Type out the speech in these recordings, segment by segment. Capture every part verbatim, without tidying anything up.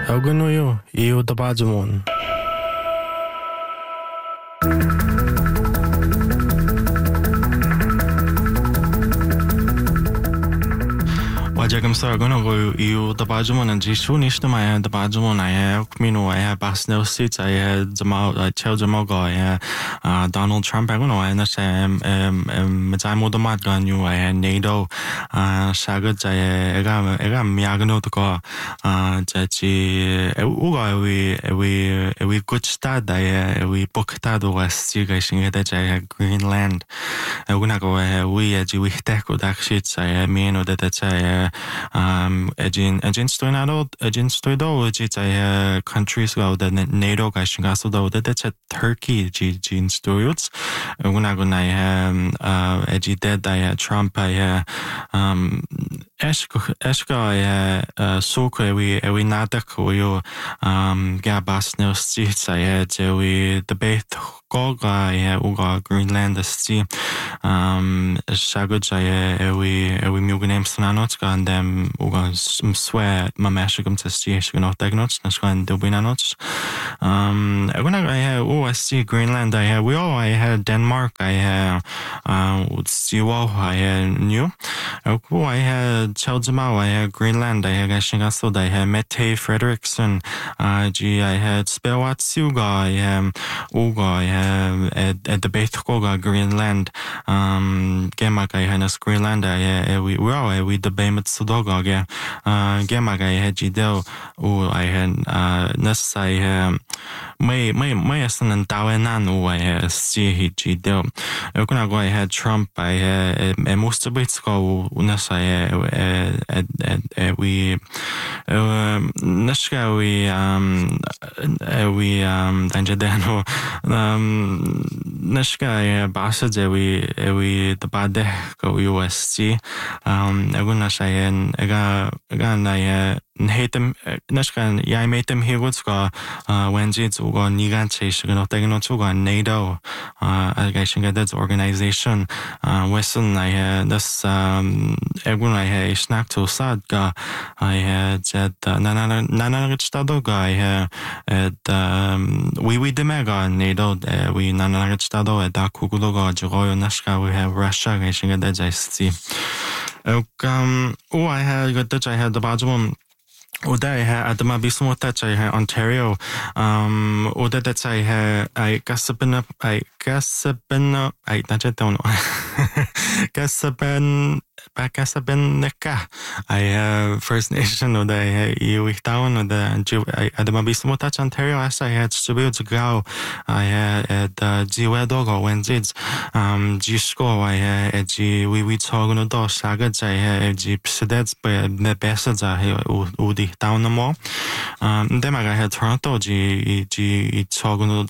Eugenio, io da Bajamon. Wajagam Sargono go you the Bajamon and Jishu Nishtama the Bajamon I have Mino I have Basno seats I had Jamal I tell Jamogo I had Donald Trump I don't know and I say um um Mazamo the Matgan you I had NATO uh Sagad I got I got Miagano to go uh Jachi Uga we we we good start I we booked that was Sigashing that I had Greenland I wanna go we as we take with that shit I mean that I um agin agin stoinado agin stoido it's a countries go the NATO guys 가서 도 that's a Turkey gin stories when I go I um uh agi dead I Trump I um Eshka Eshka I so we we nadak we um gabas no streets I had we debate Goga I uga Greenland sea um shagoj I we we muganem snanotska and them uga swear mamashigum to see not diagnosed na skan dobinanots um when I had oh I see Greenland I had we all I had Denmark I had um would see well I had new oh I had Cheldemau I had Greenland I had Gashingaso I had Mette Frederiksen uh G I had Spelwatsuga I had uga I had at at the Bethkoga Greenland um Gemak I had Greenland I we well we the Baymat Sudoga uh Gemak I had Gidel oh I had uh Nas I had may may may asan and Tawenan oh I had see he Gidel Okuna go I had Trump I had most of it's go Nas I at we Nashka we um we um Danjadano um Nashka Basa we we the bad go U S C um Aguna Shayan Aga again I hate them Nashkan yeah I made them here what's got uh when it's go Nigan Chase not taking on to go NATO uh I guess that's organization uh Western I had this um Egun I had snack to Sadga I had said Nana Nana Stadoga I had at um we we the mega NATO we Nana Stado at Dakuguloga Joy Nashka we have Russia I think that's I see um oh I had got that I had the bottom Oda I had at the Mabismo touch I had Ontario um Oda that I had I Gasaben I Gasaben I don't know Gasaben Bakasaben Neka I have First Nation or the you down or the at the Mabismo touch Ontario as I had to to go I had at the Giwedogo when it's um Gisco I had at G we we talk on the saga I had G Psidets by the best Udi down the mall. Um, then I had Toronto, G, G, it's all good.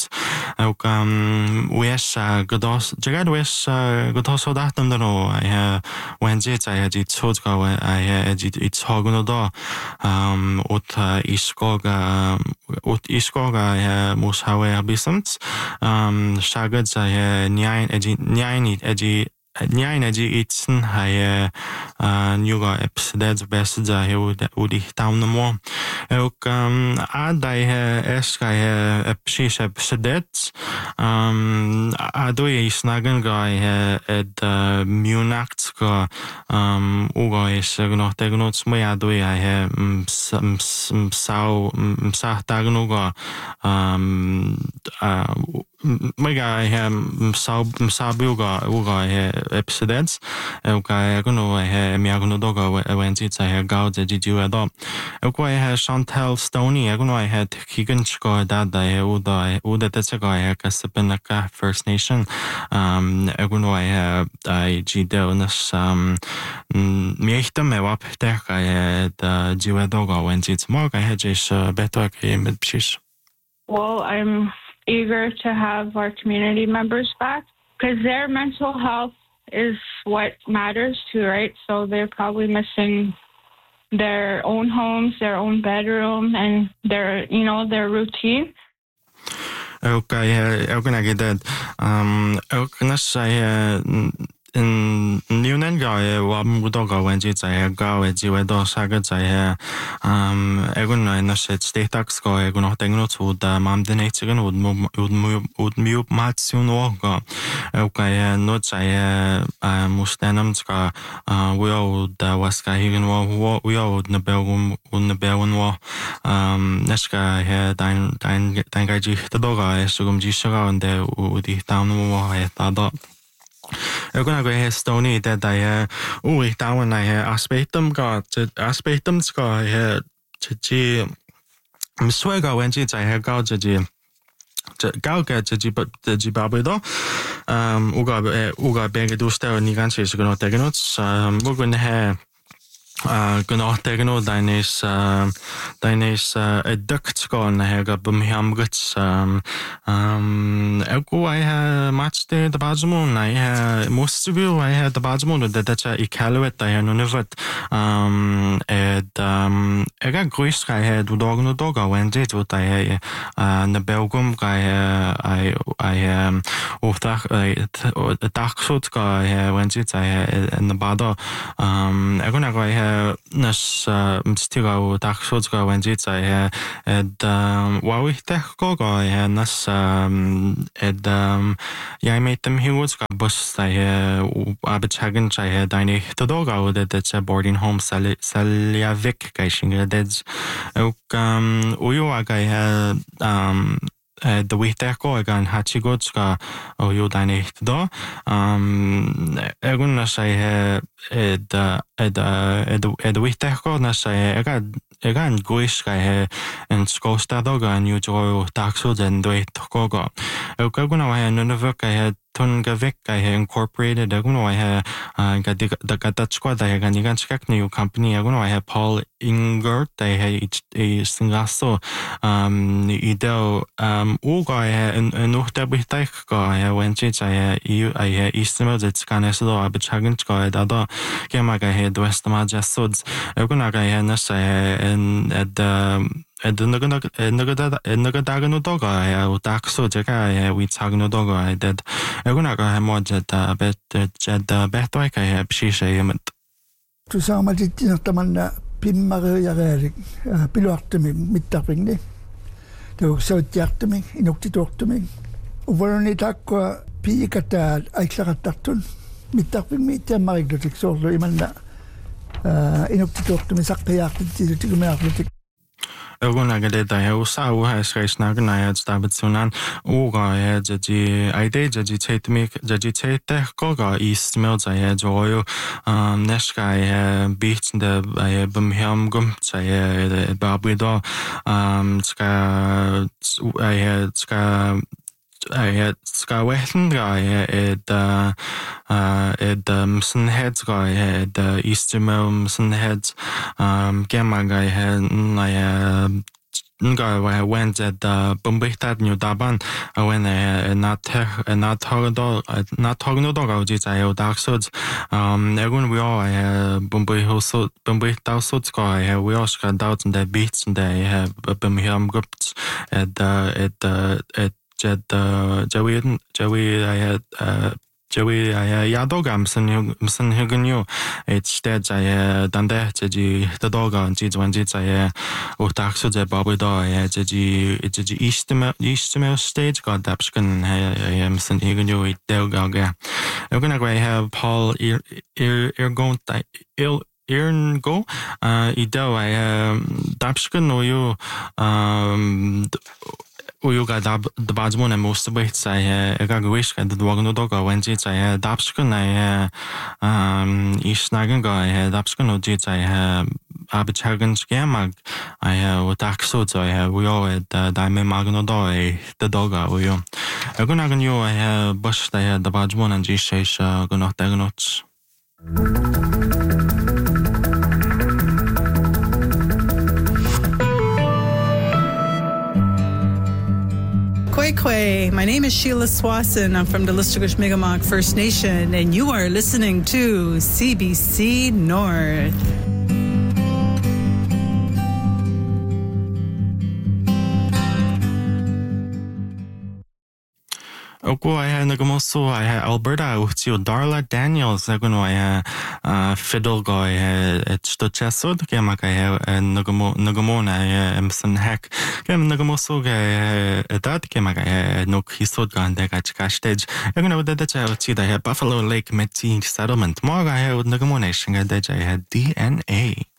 Um, wish, uh, good also, Jagad wish, uh, good also that them know. I have when it's I had it so go, I had it's all good. Um, ut Iskoga, ut Iskoga, I have Mushawe Abysons. Um, Shagads, I had nine, edgy, nine, edgy. Nine edgy itsen I uh Nuga episodes best I would would down the more. Och um ad I esk I episode episodes um ado I snagen guy at Munich go um uga is nog tegnots me ado I some some sao sa tagnuga um uh Mega I have sub sabuga uga episodes. Okay, I know I have Miagono Doga when it's I have Gauds did you at all. Okay, I have Chantal Stoney. I know I had Keegan Chico that I Uda Uda Tetsaga I have Casapenaka First Nation. Um, I know I have I G Delness um Miechta Mewap Tech I had Jiwadoga when it's more I had just better game at Pish. Well, I'm eager to have our community members back because their mental health is what matters too, right? So they're probably missing their own homes, their own bedroom, and their, you know, their routine. Okay, I'm gonna get that. Um, I'm gonna say in Newnan guy wam gudoga wenji zai ga weji wedo saga zai um egun na shit statax go egun no tegno to da mam de netigen ud ud ud mu matsun oga okay no zai mustanam ska we all da waska higen wo we all na belgum un na belgun wo um neska he dein dein dein gaji todoga esugum jishaga unde udi down wo he tada Egun go he stony that I ui down I aspectum got aspectum ska he ji mswega when ji zai he gao ji gao ge ji ba ji ba be do um uga uga bege du sta ni gan se no tegen um mugun he Uh, Gunnar Tegno Dainis uh, Dainis uh, a duct gone hega bumham guts um um Ego I ha match the the Bajmoon I ha most of you I had the Bajmoon that that's a Icaluet I had none um ed um Ega Gruis I had dog no dog when it what I uh the Belgum guy I I um of that a dark sort guy when it I in the Bada um I gonna go I nas mstiga tak sozga wenji zai ed wawi techgo go nas ed ja mit dem hiwos ga bus zai abechagen zai deine todoga oder that's a boarding home salia vic gaishing that's um uyo aga um the way that go again hachigots o you deine do um egun na sai ed ed ed ed way that go na sai ega ega an goish ga he en skostado ga new jo taxo den do it go go egun na wa no no ka he ton ga vek ga he incorporated egun wa he ga da ga dat squad da ga ni gan check new company egun wa he Paul Ingert they he e singaso um ido um o ga he en noch der bitek ga he when che cha he I he ismo det kan so ab chagen ga da da ke ma ga he west ma jasods egun ga he na sa en at ed naga naga naga daga no doga ya utakso 제가 예 위착노 doga ded egun ga he mo jet bet jet bet wa ka he psishe yemet tu sa ma dit tamanna pimmare ja rerik pilottemi mittapingni tu so tjartemi inokti tortemi uvolni takko piikata aiklarattartun mittapingmi tammariglutik sorlo imanna inokti tortemi sakkajaartit tigumearlutik Egun agade da he usa u ha skreisnag na ya stabitsunan u ga he jaji aide jaji chetmi jaji chete ko ga ismel za he joyo um neska he beach de he bumham gum cha he babudo um ska he ska I ska wetten guy ed uh ed um sun heads guy ed eastermel sun heads um gamma guy had na nga wa went at the Bumbihtat New Daban when a not not hogdo not hogno dog ji zai o dark suds um egun we all Bumbih so Bumbih tau suds guy we all got out in the beats and they have bumham groups at at at Jed Joey Joey I had uh Joey I Yadogam Sun Sun Higanyu it's dead I done that Ji the dog on Ji one Ji I or taxo the Bobby do I Ji it's Ji East East stage got Dapskin I am Sun Higanyu it Delgaga. I'm gonna go have Paul ear ear ear going ill Earn go uh Ido I um Dapskin or you um Uyuga dab the Bajmon and most of it I got wish at the Wagno Doga when it's I Dapskun I um Isnagan guy had Dapskun or Jits I have Abichagan Scamag I have Taxo I have we all at Diamond Magno Doi the Doga we you Agunagan you I have Bush I had the Bajmon and Gishash Gunot Dagnots. Kwekwe. My name is Sheila Swanson. I'm from the Listugush Mi'kmaq First Nation, and you are listening to C B C North. Oku I nagamoso I Alberta uchio Darla Daniels aguno I fiddle guy at Stochesod kemak I nagamo nagamona emson hack kem nagamoso ga that kemak I no hisod gan de gachkastage aguno de cha uchi da Buffalo Lake Métis settlement mo ga nagamona shinga de ja D N A